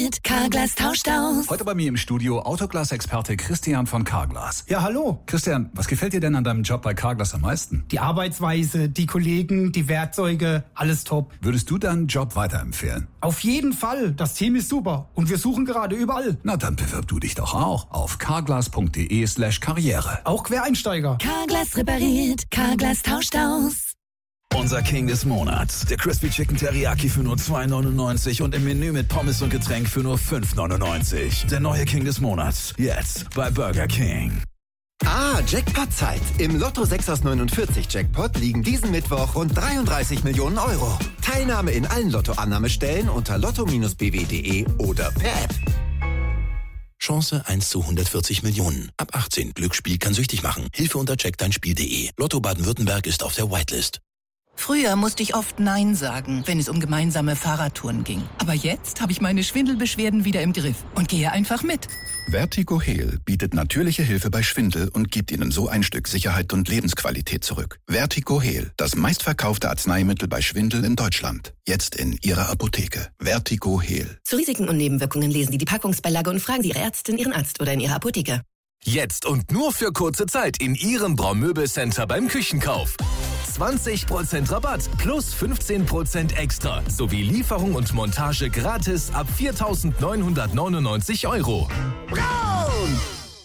repariert, Carglass tauscht aus. Heute bei mir im Studio Autoglas-Experte Christian von Carglass. Ja, hallo. Christian, was gefällt dir denn an deinem Job bei Carglass am meisten? Die Arbeitsweise, die Kollegen, die Werkzeuge, alles top. Würdest du deinen Job weiterempfehlen? Auf jeden Fall. Das Team ist super. Und wir suchen gerade überall. Na, dann bewirb du dich doch auch auf carglass.de/karriere. Auch Quereinsteiger. Carglass repariert, Carglass tauscht aus. Unser King des Monats. Der Crispy Chicken Teriyaki für nur 2,99 und im Menü mit Pommes und Getränk für nur 5,99. Der neue King des Monats. Jetzt bei Burger King. Jackpot-Zeit. Im Lotto 6 aus 49 Jackpot liegen diesen Mittwoch rund 33 Millionen Euro. Teilnahme in allen Lotto-Annahmestellen unter lotto-bw.de oder per App. Chance 1 zu 140 Millionen. Ab 18. Glücksspiel kann süchtig machen. Hilfe unter checkdeinspiel.de. Lotto Baden-Württemberg ist auf der Whitelist. Früher musste ich oft Nein sagen, wenn es um gemeinsame Fahrradtouren ging. Aber jetzt habe ich meine Schwindelbeschwerden wieder im Griff und gehe einfach mit. Vertigo Heal bietet natürliche Hilfe bei Schwindel und gibt Ihnen so ein Stück Sicherheit und Lebensqualität zurück. Vertigo Heal, das meistverkaufte Arzneimittel bei Schwindel in Deutschland. Jetzt in Ihrer Apotheke. Vertigo Heal. Zu Risiken und Nebenwirkungen lesen Sie die Packungsbeilage und fragen Sie Ihre Ärztin, Ihren Arzt oder in Ihrer Apotheke. Jetzt und nur für kurze Zeit in Ihrem Braumöbelcenter beim Küchenkauf. 20% Rabatt plus 15% extra sowie Lieferung und Montage gratis ab 4.999 €. Braun!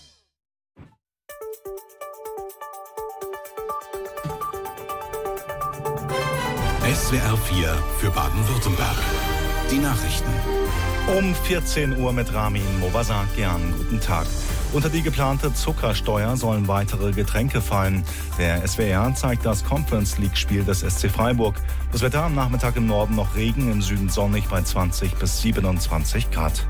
SWR 4 für Baden-Württemberg. Die Nachrichten. Um 14 Uhr mit Ramin Mobasakian. Guten Tag. Unter die geplante Zuckersteuer sollen weitere Getränke fallen. Der SWR zeigt das Conference-League-Spiel des SC Freiburg. Das Wetter am Nachmittag im Norden noch Regen, im Süden sonnig bei 20 bis 27 Grad.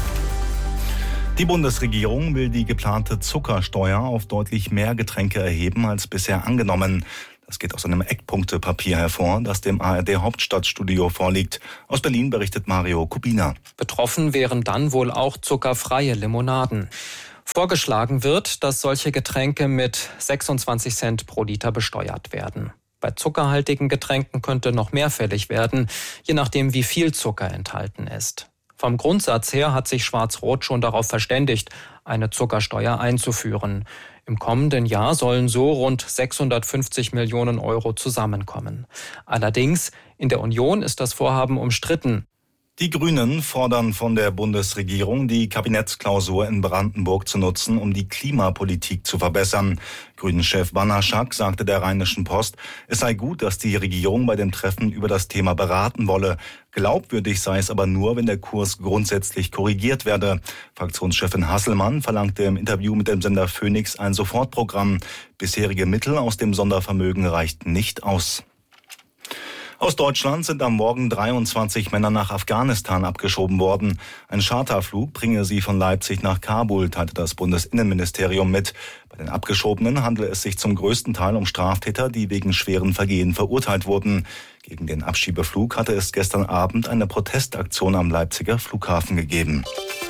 Die Bundesregierung will die geplante Zuckersteuer auf deutlich mehr Getränke erheben als bisher angenommen. Das geht aus einem Eckpunktepapier hervor, das dem ARD-Hauptstadtstudio vorliegt. Aus Berlin berichtet Mario Kubina. Betroffen wären dann wohl auch zuckerfreie Limonaden. Vorgeschlagen wird, dass solche Getränke mit 26 Cent pro Liter besteuert werden. Bei zuckerhaltigen Getränken könnte noch mehr fällig werden, je nachdem wie viel Zucker enthalten ist. Vom Grundsatz her hat sich Schwarz-Rot schon darauf verständigt, eine Zuckersteuer einzuführen. Im kommenden Jahr sollen so rund 650 Millionen € zusammenkommen. Allerdings, in der Union ist das Vorhaben umstritten. Die Grünen fordern von der Bundesregierung, die Kabinettsklausur in Brandenburg zu nutzen, um die Klimapolitik zu verbessern. Grünen-Chef Banaszak sagte der Rheinischen Post, es sei gut, dass die Regierung bei dem Treffen über das Thema beraten wolle. Glaubwürdig sei es aber nur, wenn der Kurs grundsätzlich korrigiert werde. Fraktionschefin Hasselmann verlangte im Interview mit dem Sender Phoenix ein Sofortprogramm. Bisherige Mittel aus dem Sondervermögen reichten nicht aus. Aus Deutschland sind am Morgen 23 Männer nach Afghanistan abgeschoben worden. Ein Charterflug bringe sie von Leipzig nach Kabul, teilte das Bundesinnenministerium mit. Bei den Abgeschobenen handele es sich zum größten Teil um Straftäter, die wegen schweren Vergehen verurteilt wurden. Gegen den Abschiebeflug hatte es gestern Abend eine Protestaktion am Leipziger Flughafen gegeben.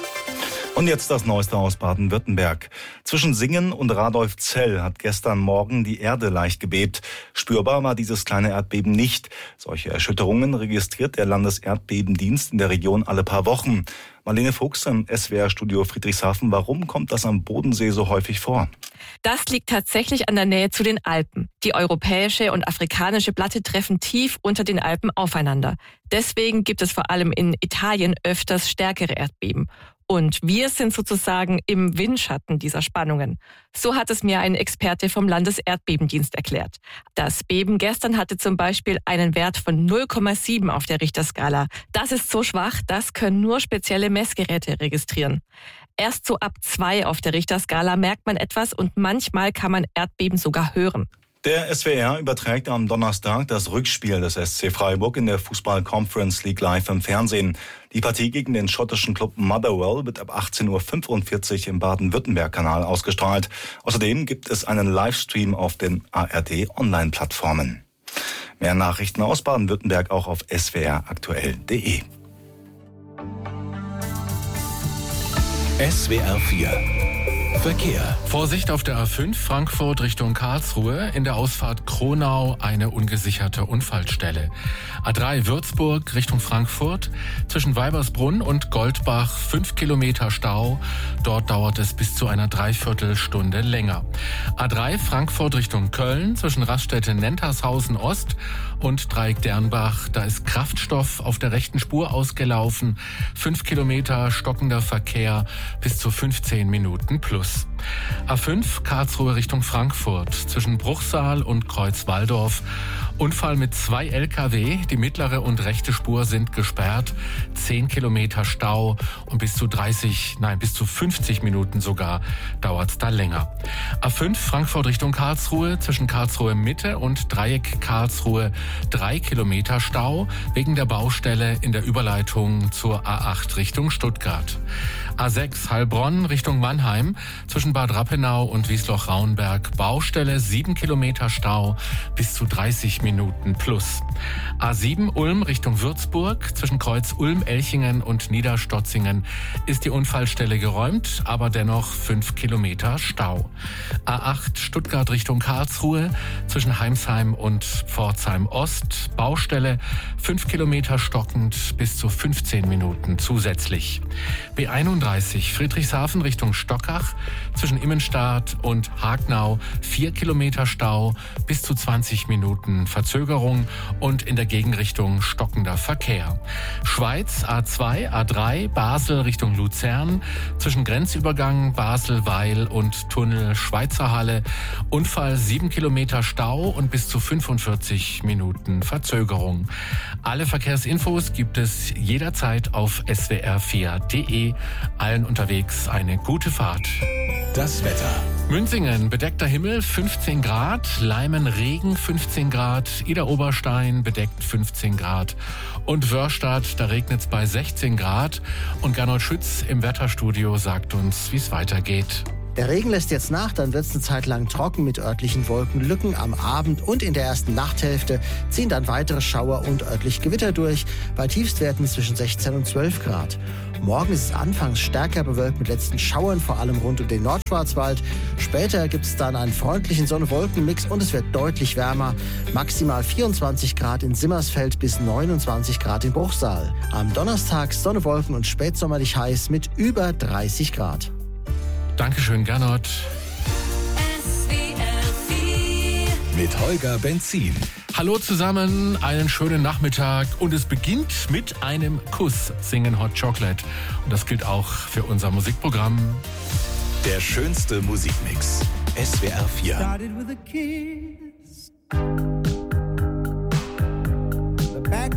Und jetzt das Neueste aus Baden-Württemberg. Zwischen Singen und Radolfzell hat gestern Morgen die Erde leicht gebebt. Spürbar war dieses kleine Erdbeben nicht. Solche Erschütterungen registriert der Landeserdbebendienst in der Region alle paar Wochen. Marlene Fuchs im SWR-Studio Friedrichshafen. Warum kommt das am Bodensee so häufig vor? Das liegt tatsächlich an der Nähe zu den Alpen. Die europäische und afrikanische Platte treffen tief unter den Alpen aufeinander. Deswegen gibt es vor allem in Italien öfters stärkere Erdbeben. Und wir sind sozusagen im Windschatten dieser Spannungen. So hat es mir ein Experte vom Landeserdbebendienst erklärt. Das Beben gestern hatte zum Beispiel einen Wert von 0,7 auf der Richterskala. Das ist so schwach, das können nur spezielle Messgeräte registrieren. Erst so ab 2 auf der Richterskala merkt man etwas und manchmal kann man Erdbeben sogar hören. Der SWR überträgt am Donnerstag das Rückspiel des SC Freiburg in der Fußball-Conference League live im Fernsehen. Die Partie gegen den schottischen Club Motherwell wird ab 18:45 Uhr im Baden-Württemberg-Kanal ausgestrahlt. Außerdem gibt es einen Livestream auf den ARD-Online-Plattformen. Mehr Nachrichten aus Baden-Württemberg auch auf swraktuell.de. SWR 4 Verkehr. Vorsicht auf der A5 Frankfurt Richtung Karlsruhe. In der Ausfahrt Kronau eine ungesicherte Unfallstelle. A3 Würzburg Richtung Frankfurt. Zwischen Weibersbrunn und Goldbach 5 Kilometer Stau. Dort dauert es bis zu einer Dreiviertelstunde länger. A3 Frankfurt Richtung Köln. Zwischen Raststätte Nentershausen Ost und Dreieck Dernbach. Da ist Kraftstoff auf der rechten Spur ausgelaufen. 5 Kilometer stockender Verkehr bis zu 15 Minuten plus. A5 Karlsruhe Richtung Frankfurt. Zwischen Bruchsal und Kreuzwaldorf. Unfall mit 2 Lkw. Die mittlere und rechte Spur sind gesperrt. 10 Kilometer Stau und bis zu 50 Minuten sogar dauert es da länger. A5 Frankfurt Richtung Karlsruhe. Zwischen Karlsruhe Mitte und Dreieck Karlsruhe 3 Kilometer Stau wegen der Baustelle in der Überleitung zur A8 Richtung Stuttgart. A6 Heilbronn Richtung Mannheim. Zwischen Bad Rappenau und Wiesloch-Rauenberg Baustelle 7 Kilometer Stau bis zu 30 Minuten plus. A7 Ulm Richtung Würzburg. Zwischen Kreuz Ulm-Elchingen und Niederstotzingen ist die Unfallstelle geräumt, aber dennoch 5 Kilometer Stau. A8 Stuttgart Richtung Karlsruhe. Zwischen Heimsheim und Pforzheim Ost Baustelle 5 Kilometer stockend bis zu 15 Minuten zusätzlich. B31 Friedrichshafen Richtung Stockach. Zwischen Immenstadt und Hagnau 4 Kilometer Stau bis zu 20 Minuten Verzögerung und in der Gegenrichtung stockender Verkehr. Schweiz A2, A3 Basel Richtung Luzern. Zwischen Grenzübergang Basel-Weil und Tunnel Schweizer Halle. Unfall 7 Kilometer Stau und bis zu 45 Minuten Verzögerung. Alle Verkehrsinfos gibt es jederzeit auf swr4.de. Allen unterwegs eine gute Fahrt. Das Wetter. Münzingen, bedeckter Himmel, 15 Grad. Leimen, Regen, 15 Grad. Idar-Oberstein, bedeckt, 15 Grad. Und Wörstadt, da regnet es bei 16 Grad. Und Gernot Schütz im Wetterstudio sagt uns, wie es weitergeht. Der Regen lässt jetzt nach, dann wird es eine Zeit lang trocken mit örtlichen Wolkenlücken. Am Abend und in der ersten Nachthälfte ziehen dann weitere Schauer und örtlich Gewitter durch, bei Tiefstwerten zwischen 16 und 12 Grad. Morgen ist es anfangs stärker bewölkt mit letzten Schauern, vor allem rund um den Nordschwarzwald. Später gibt es dann einen freundlichen Sonne-Wolken-Mix und es wird deutlich wärmer. Maximal 24 Grad in Simmersfeld bis 29 Grad in Bruchsal. Am Donnerstag Sonne, Wolken und spätsommerlich heiß mit über 30 Grad. Dankeschön, Gernot. Mit Holger Benzin. Hallo zusammen, einen schönen Nachmittag und es beginnt mit einem Kuss, singen Hot Chocolate. Und das gilt auch für unser Musikprogramm. Der schönste Musikmix. SWR 4. Started with a kiss.